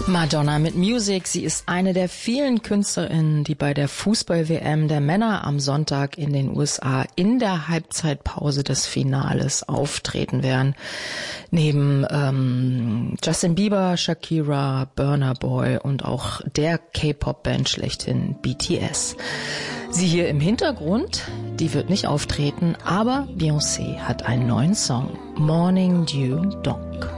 Madonna mit Music. Sie ist eine der vielen Künstlerinnen, die bei der Fußball-WM der Männer am Sonntag in den USA in der Halbzeitpause des Finales auftreten werden. Neben Justin Bieber, Shakira, Burna Boy und auch der K-Pop-Band schlechthin BTS. Sie hier im Hintergrund, die wird nicht auftreten, aber Beyoncé hat einen neuen Song, Morning Dew Donk.